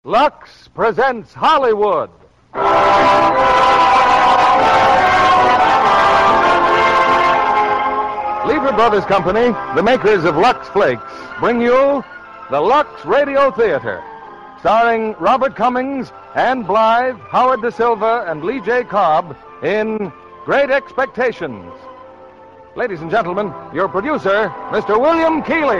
Lux presents Hollywood. Lever Brothers Company, the makers of Lux Flakes, bring you the Lux Radio Theater, starring Robert Cummings, Ann Blythe, Howard Da Silva, and Lee J. Cobb in Great Expectations. Ladies and gentlemen, your producer, Mr. William Keighley.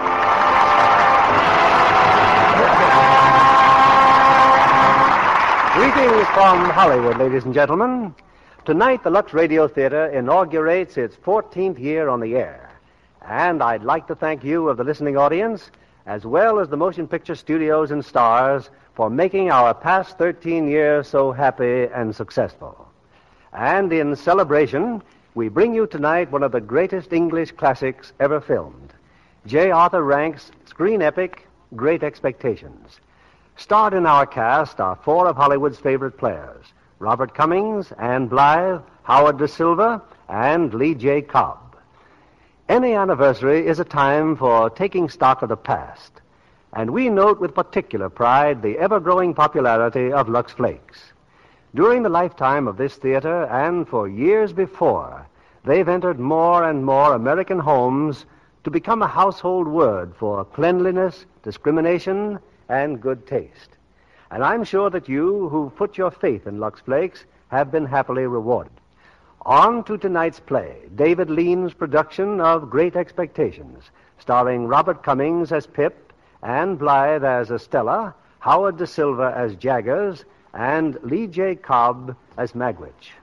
Greetings from Hollywood, ladies and gentlemen. Tonight, the Lux Radio Theater inaugurates its 14th year on the air. And I'd like to thank you of the listening audience, as well as the motion picture studios and stars, for making our past 13 years so happy and successful. And in celebration, we bring you tonight one of the greatest English classics ever filmed, J. Arthur Rank's screen epic, Great Expectations. Starred in our cast are four of Hollywood's favorite players, Robert Cummings, Ann Blythe, Howard Da Silva, and Lee J. Cobb. Any anniversary is a time for taking stock of the past, and we note with particular pride the ever-growing popularity of Lux Flakes. During the lifetime of this theater, and for years before, they've entered more and more American homes to become a household word for cleanliness, discrimination, and good taste. And I'm sure that you who put your faith in Lux Flakes have been happily rewarded. On to tonight's play, David Lean's production of Great Expectations, starring Robert Cummings as Pip, Ann Blythe as Estella, Howard Da Silva as Jaggers, and Lee J. Cobb as Magwitch.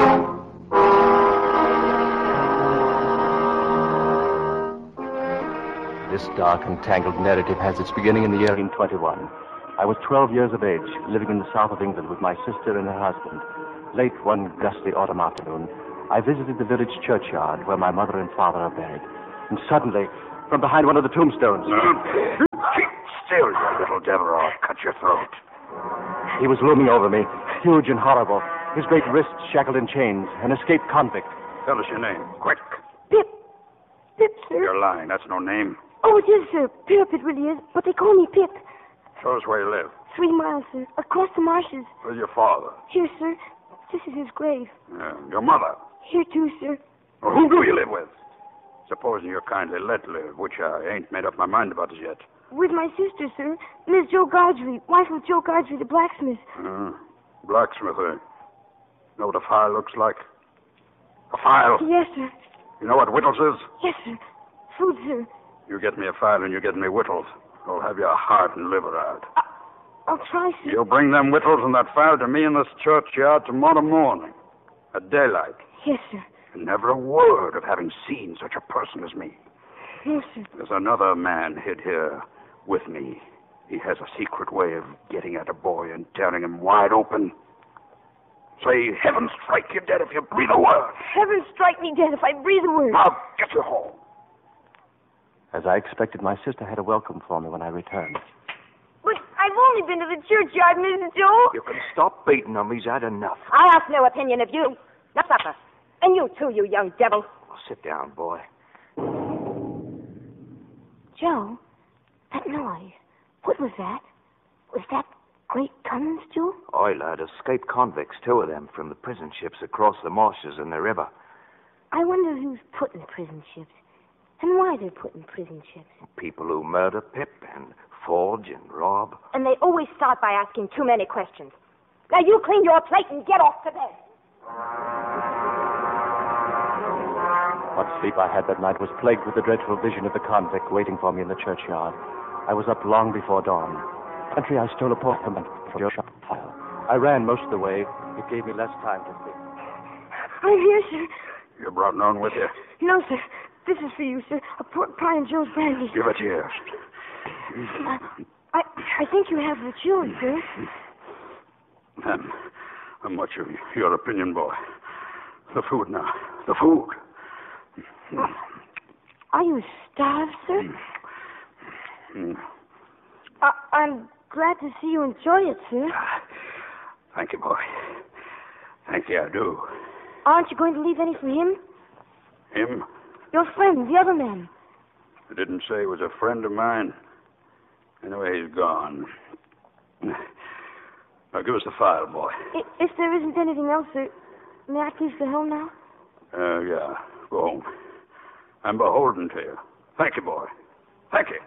This dark and tangled narrative has its beginning in the year 1821. I was 12 years of age, living in the south of England with my sister and her husband. Late one gusty autumn afternoon, I visited the village churchyard where my mother and father are buried. And suddenly, from behind one of the tombstones... Keep still, you little devil, or I'll cut your throat. He was looming over me, huge and horrible, his great wrists shackled in chains, an escaped convict. Tell us your name, quick. Pip. Pip, sir. You're lying, that's no name. Oh, it is, sir. Pip, it really is. But they call me Pip. Show us where you live. 3 miles, sir. Across the marshes. Where's your father? Here, sir. This is his grave. Your mother? Here, too, sir. Well, who do you live with? Supposing you're kindly let live, which I ain't made up my mind about as yet. With my sister, sir. Miss Jo Godfrey, wife of Joe Godfrey, the blacksmith. Blacksmith, eh? Know what a file looks like? A file? Yes, sir. You know what whittles is? Yes, sir. Food, sir. You get me a file and you get me whittles. I'll have your heart and liver out. I'll try, sir. You'll bring them whittles and that file to me in this churchyard tomorrow morning. At daylight. Yes, sir. And never a word of having seen such a person as me. No, sir. There's another man hid here with me. He has a secret way of getting at a boy and tearing him wide open. Say, heaven strike you dead if you breathe a word. Heaven strike me dead if I breathe a word. Now, get you home. As I expected, my sister had a welcome for me when I returned. But I've only been to the churchyard, Mrs. Joe. You can stop beating him. He's had enough. I have no opinion of you. Now, supper. And you too, you young devil. Oh, sit down, boy. Joe, that noise. What was that? Was that Great Cummins, Joe? Oy, lad, escaped convicts, 2 of them, from the prison ships across the marshes and the river. I wonder who's put in prison ships. And why they're put in prison ships. People who murder Pip and forge and rob. And they always start by asking too many questions. Now you clean your plate and get off to bed. What sleep I had that night was plagued with the dreadful vision of the convict waiting for me in the churchyard. I was up long before dawn. Country, I stole a portman from your shop file. I ran most of the way. It gave me less time to think. I'm here, sir. You brought none with you? No, sir. This is for you, sir. A pork pie and Joe's brandy. Give it here. I think you have the cure, sir. And much of your opinion, boy. The food now. The food. Are you starved, sir? I'm glad to see you enjoy it, sir. Thank you, boy. Thank you, I do. Aren't you going to leave any for him? Him? Your friend, the other man. I didn't say he was a friend of mine. Anyway, he's gone. Now, give us the file, boy. If there isn't anything else, sir, may I please go home now? Yeah. Go home. I'm beholden to you. Thank you, boy. Thank you.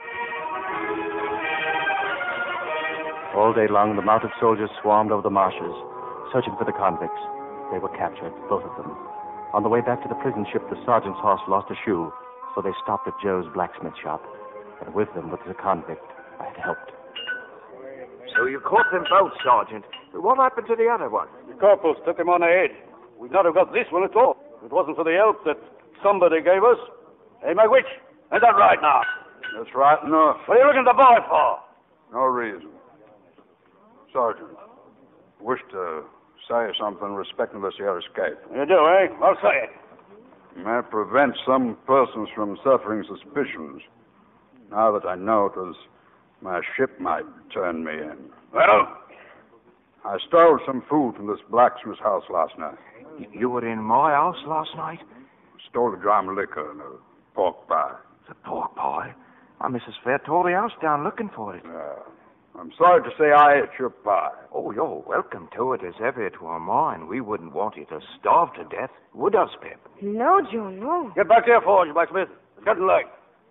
All day long, the mounted soldiers swarmed over the marshes, searching for the convicts. They were captured, both of them. On the way back to the prison ship, the sergeant's horse lost a shoe, so they stopped at Joe's blacksmith shop. And with them was a convict I had helped. So you caught them both, Sergeant. What happened to the other one? The corporals took him on ahead. We'd not have got this one at all. If it wasn't for the help that somebody gave us. Hey, my witch, is that right now? That's right enough. What are you looking at the boy for? No reason. Sergeant, wish to say something respecting this here escape. You do, eh? I'll say it. May prevent some persons from suffering suspicions. Now that I know it was my ship might turn me in. Well? I stole some food from this blacksmith's house last night. You were in my house last night? Stole a dram of liquor and a pork pie. The pork pie? My Mrs. Fair tore the house down looking for it. I'm sorry to say I ate your pie. Oh, you're welcome to it as ever it were mine. We wouldn't want you to starve to death, would us, Pip? No, Joe, no. Get back here, Forge, blacksmith. It's getting late.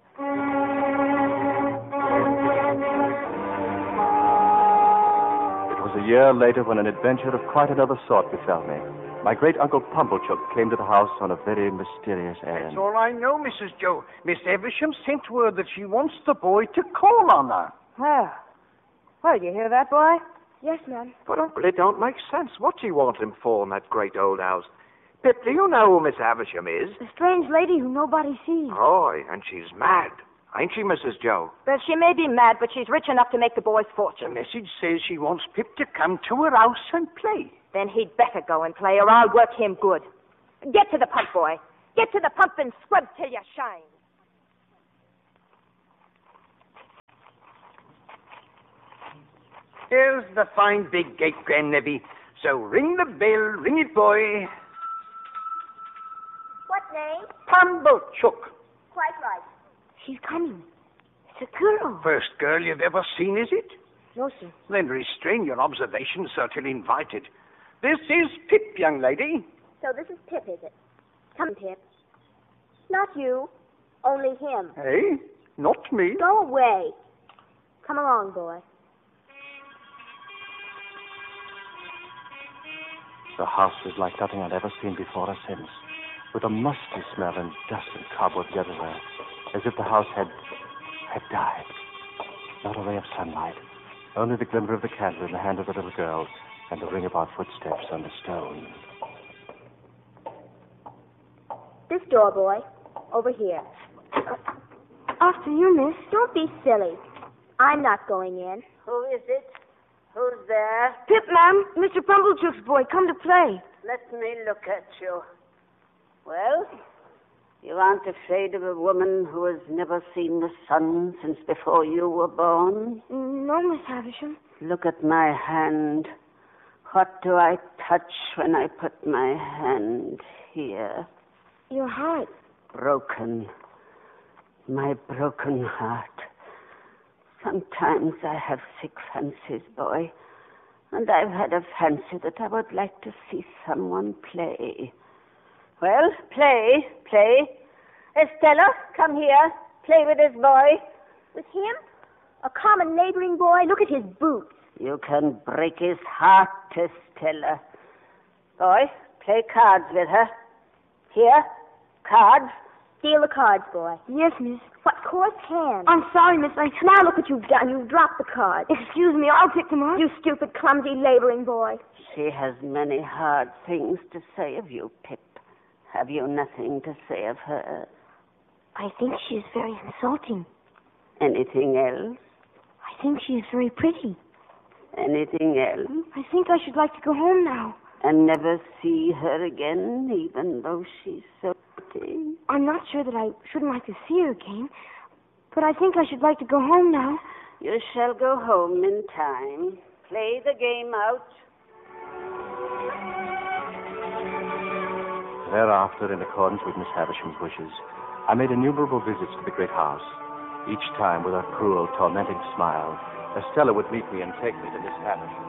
It was a year later when an adventure of quite another sort befell me. My great-uncle Pumblechook came to the house on a very mysterious errand. That's all I know, Mrs. Joe. Miss Evesham sent word that she wants the boy to call on her. Well, did you hear that, boy? Yes, ma'am. But, Uncle, it don't make sense. What do you want him for in that great old house? Pip, do you know who Miss Havisham is? A strange lady who nobody sees. Oh, and she's mad. Ain't she, Mrs. Joe? Well, she may be mad, but she's rich enough to make the boy's The fortune. message says she wants Pip to come to her house and play. Then he'd better go and play, or I'll work him good. Get to the pump, boy. Get to the pump and scrub till you shine. Here's the fine big gate, Grandnevy. So ring the bell, ring it, boy. What name? Pumblechook. Quite right. She's coming. It's a girl. First girl you've ever seen, is it? No, sir. Then restrain your observations until invited. This is Pip, young lady. So this is Pip, is it? Come, Pip. Not you. Only him. Hey, not me. Go away. Come along, boy. The house was like nothing I'd ever seen before or since, with a musty smell and dust and cobwebs everywhere, as if the house had died. Not a ray of sunlight, only the glimmer of the candle in the hand of the little girl and the ring of our footsteps on the stone. This door, boy. Over here. After you, miss. Don't be silly. I'm not going in. Who is it? Who's there? Pip, ma'am. Mr. Pumblechook's boy. Come to play. Let me look at you. Well, you aren't afraid of a woman who has never seen the sun since before you were born? No, Miss Havisham. Look at my hand. What do I touch when I put my hand here? Your heart. Broken. My broken heart. Sometimes I have sick fancies, boy. And I've had a fancy that I would like to see someone play. Well, play. Estella, come here. Play with this boy. With him? A common laboring boy? Look at his boots. You can break his heart, Estella. Boy, play cards with her. Here, cards. Steal the cards, boy. Yes, miss. What coarse hand. I'm sorry, miss. Now look what you've done. You've dropped the cards. Excuse me, I'll pick them up. You stupid, clumsy, laboring boy. She has many hard things to say of you, Pip. Have you nothing to say of her? I think she is very insulting. Anything else? I think she is very pretty. Anything else? I think I should like to go home now. And never see her again, even though she's so pretty? I'm not sure that I shouldn't like to see her again, but I think I should like to go home now. You shall go home in time. Play the game out. Thereafter, in accordance with Miss Havisham's wishes, I made innumerable visits to the great house, each time with a cruel, tormenting smile Estella would meet me and take me to Miss Havisham.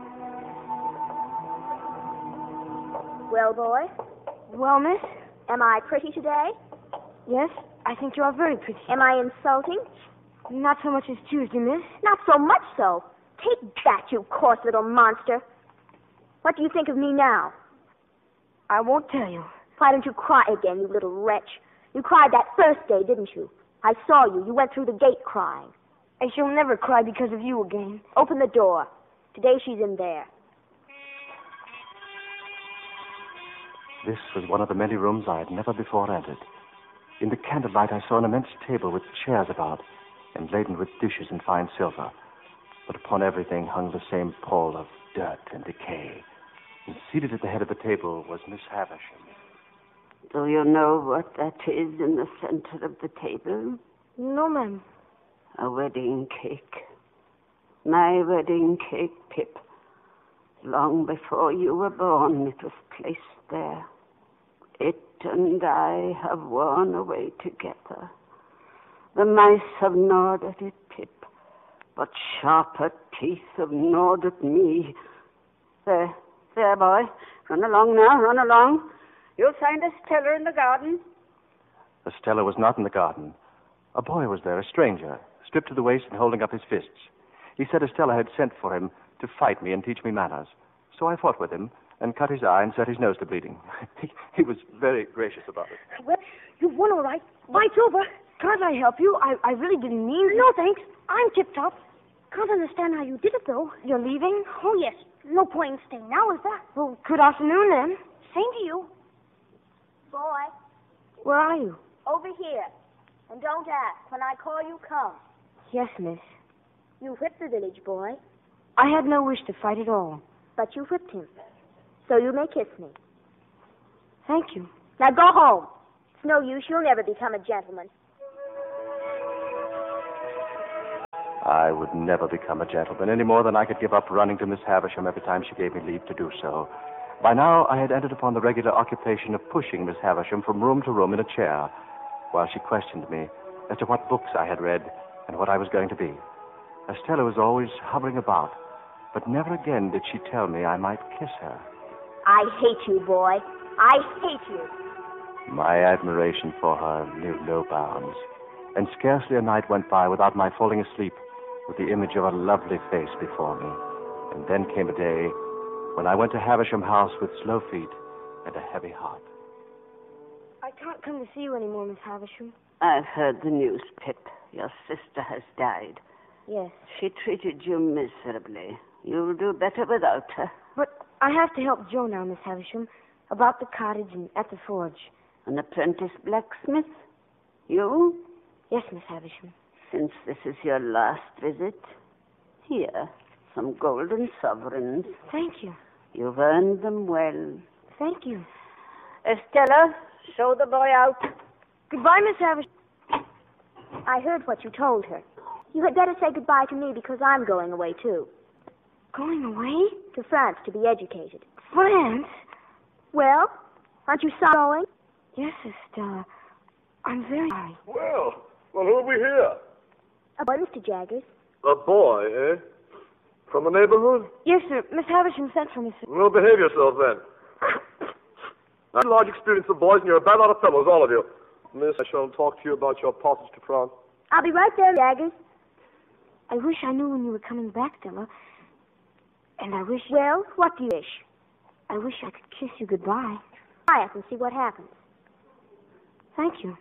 Well, boy? Well, miss? Am I pretty today? Yes, I think you are very pretty. Am I insulting? Not so much as Tuesday, miss. Not so much so. Take that, you coarse little monster. What do you think of me now? I won't tell you. Why don't you cry again, you little wretch? You cried that first day, didn't you? I saw you. You went through the gate crying. I shall never cry because of you again. Open the door. Today she's in there. This was one of the many rooms I had never before entered. In the candlelight, I saw an immense table with chairs about and laden with dishes and fine silver. But upon everything hung the same pall of dirt and decay. And seated at the head of the table was Miss Havisham. Do you know what that is in the center of the table? No, ma'am. A wedding cake. My wedding cake, Pip. Long before you were born, it was placed there. It and I have worn away together. The mice have gnawed at it, Pip, but sharper teeth have gnawed at me. There, boy. Run along now, run along. You'll find Estella in the garden. Estella was not in the garden. A boy was there, a stranger, stripped to the waist and holding up his fists. He said Estella had sent for him to fight me and teach me manners. So I fought with him and cut his eye and set his nose to bleeding. He was very gracious about it. Well, you've won all right. Fight's over. Can't I help you? I really didn't mean... No, thanks. I'm tip-top. Can't understand how you did it, though. You're leaving? Oh, yes. No point in staying now, is there? Well, good afternoon, then. Same to you. Boy. Where are you? Over here. And don't ask. When I call you, come. Yes, miss. You whipped the village boy. I had no wish to fight at all. But you whipped him. So you may kiss me. Thank you. Now go home. It's no use. You'll never become a gentleman. I would never become a gentleman any more than I could give up running to Miss Havisham every time she gave me leave to do so. By now, I had entered upon the regular occupation of pushing Miss Havisham from room to room in a chair, while she questioned me as to what books I had read and what I was going to be. Estella was always hovering about, but never again did she tell me I might kiss her. I hate you, boy. I hate you. My admiration for her knew no bounds, and scarcely a night went by without my falling asleep with the image of a lovely face before me. And then came a day when I went to Havisham House with slow feet and a heavy heart. I can't come to see you anymore, Miss Havisham. I've heard the news, Pip. Your sister has died. Yes. She treated you miserably. You'll do better without her. But I have to help Joe now, Miss Havisham, about the cottage and at the forge. An apprentice blacksmith? You? Yes, Miss Havisham. Since this is your last visit, here, some golden sovereigns. Thank you. You've earned them well. Thank you. Estella, show the boy out. Goodbye, Miss Havisham. I heard what you told her. You had better say goodbye to me because I'm going away, too. Going away? To France to be educated. France? Well, aren't you sorry? Yes, Estella. I'm very sorry. Well, who have we here? A boy, Mr. Jaggers. A boy, eh? From the neighborhood? Yes, sir. Miss Havisham sent for me, sir. Well, behave yourself then. I've large experience of boys, and you're a bad lot of fellows, all of you. Miss, I shall talk to you about your passage to France. I'll be right there, Jaggers. I wish I knew when you were coming back, Stella. And I wish... Well, what do you wish? I wish I could kiss you goodbye. Try it and see what happens. Thank you.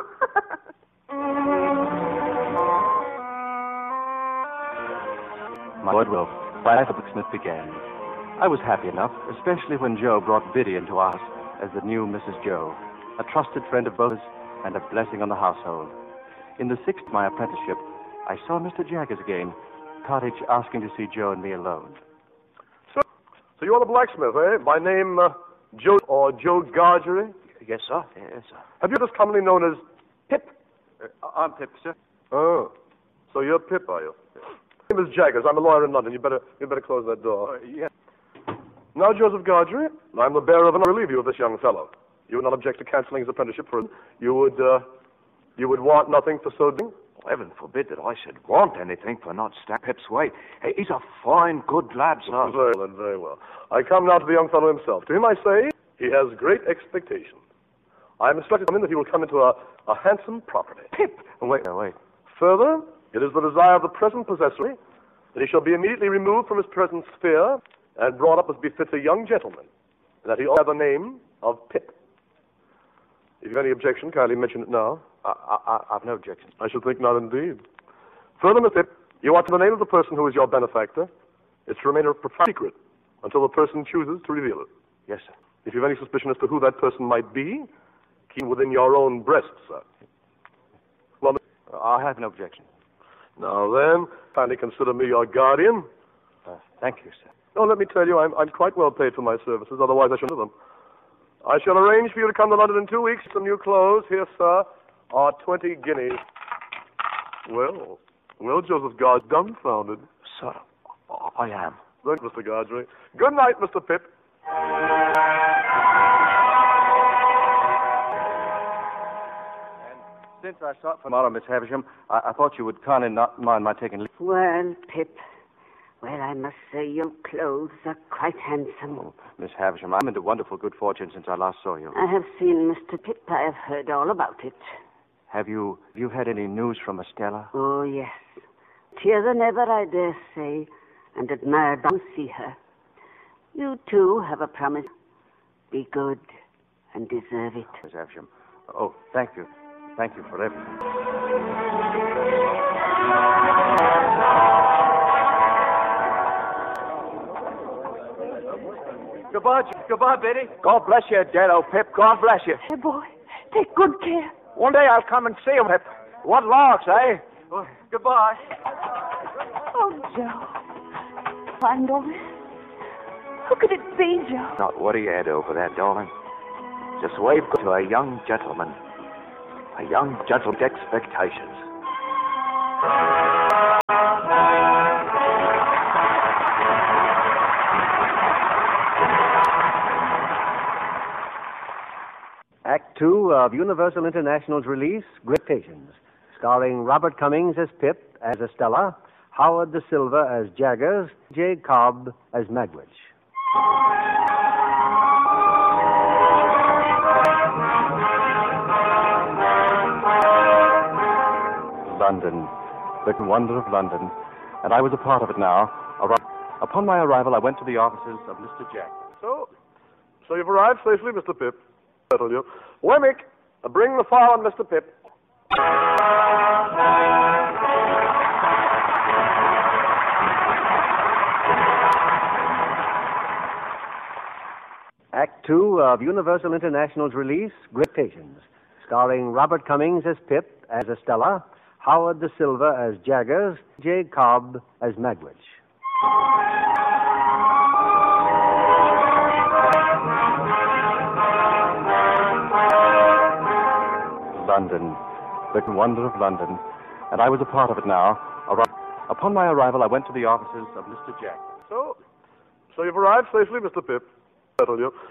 My goodwill, life of Smith began. I was happy enough, especially when Joe brought Biddy into our house as the new Mrs. Joe, a trusted friend of both and a blessing on the household. In the sixth of my apprenticeship, I saw Mr. Jaggers again, cottage asking to see Joe and me alone. So you're the blacksmith, eh? By name, Joe or Joe Gargery? Yes, sir. Yes, sir. Have you just commonly known as Pip? I'm Pip, sir. Oh, so you're Pip, are you? My name is Jaggers. I'm a lawyer in London. You better close that door. Yes. Now, Joseph Gargery, I'm the bearer of an relieve you of this young fellow. You would not object to canceling his apprenticeship for him. You would want nothing for so doing, Heaven forbid that I should want anything for not Stan Pip's way. Hey, he's a fine, good lad, sir. Very well, very well. I come now to the young fellow himself. To him I say, he has great expectations. I am instructed that he will come into a handsome property. Pip! Wait. Further, it is the desire of the present possessor that he shall be immediately removed from his present sphere and brought up as befits a young gentleman, and that he ought to have the name of Pip. If you have any objection, kindly mention it now. I've no objection. I should think not indeed. Further, Miss Pip, you are to the name of the person who is your benefactor. It's to remain a profound secret until the person chooses to reveal it. Yes, sir. If you have any suspicion as to who that person might be, keep it within your own breast, sir. Well, I have no objection. Now then, kindly consider me your guardian. Thank you, sir. Oh, let me tell you, I'm quite well paid for my services, otherwise I shouldn't have them. I shall arrange for you to come to London in 2 weeks. Some new clothes. Here, sir, are 20 guineas. Well, Joseph Guard, dumbfounded. Sir, I am. Thank you, Mr. Gardry. Good night, Mr. Pip. Since I start tomorrow, Miss Havisham, I thought you would kindly not mind my taking leave. Well, Pip, I must say your clothes are quite handsome. Oh, Miss Havisham, I'm into wonderful good fortune since I last saw you. I have seen Mr. Pip. I have heard all about it. Have you had any news from Estella? Oh, yes. Tear than ever, I dare say, and admired to see her. You, too, have a promise. Be good and deserve it. Miss Havisham. Oh, thank you. Thank you for everything. Goodbye, Betty. God bless you, dead old Pip. God bless you. Hey, boy, take good care. One day I'll come and see him, Pip. What larks, eh? Goodbye. Oh, Joe. Find all this? Who could it be, Joe? Not worry your head over that, darling. Just wave to a young gentleman. A young gentleman's expectations. Act 2 of Universal International's release, Great Expectations, starring Robert Cummings as Pip, as Estella, Howard Da Silva as Jaggers, J. Cobb as Magwitch. London, the wonder of London, and I was a part of it now. Upon my arrival, I went to the offices of Mr. Jack. So you've arrived safely, Mr. Pip. Settle you. Wemmick, bring the file on Mr. Pip. Act 2 of Universal International's release, Great Expectations, starring Robert Cummings as Pip, as Estella, Howard Da Silva as Jaggers, J. Cobb as Magwitch. London, the wonder of London, and I was a part of it now. Upon my arrival, I went to the offices of Mr. Jack. So you've arrived safely, Mr. Pip. Settle you.